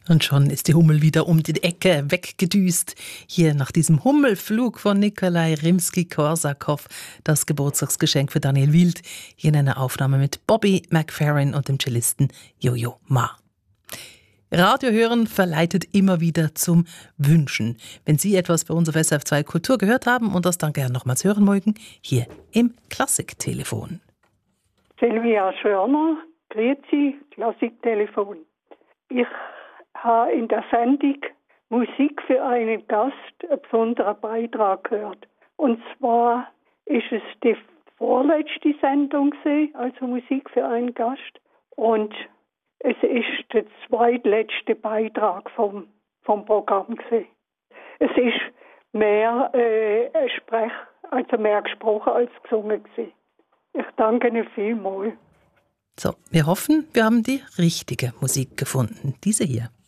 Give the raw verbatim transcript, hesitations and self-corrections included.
Und schon ist die Hummel wieder um die Ecke weggedüst. Hier nach diesem Hummelflug von Nikolai Rimsky-Korsakow, das Geburtstagsgeschenk für Daniel Wild, hier in einer Aufnahme mit Bobby McFerrin und dem Cellisten Jojo Ma. Radio hören verleitet immer wieder zum Wünschen. Wenn Sie etwas bei uns auf S R F zwei Kultur gehört haben und das dann gerne nochmals hören mögen, hier im Klassiktelefon. Silvia Schörner, grüezi, Klassiktelefon. Ich habe in der Sendung Musik für einen Gast einen besonderen Beitrag gehört. Und zwar ist es die vorletzte Sendung gewesen, also Musik für einen Gast. Und es ist der zweitletzte Beitrag vom, vom Programm gewesen. Es ist mehr äh, ein Sprech, also mehr gesprochen als gesungen gewesen. Ich danke Ihnen vielmals. So, wir hoffen, wir haben die richtige Musik gefunden. Diese hier.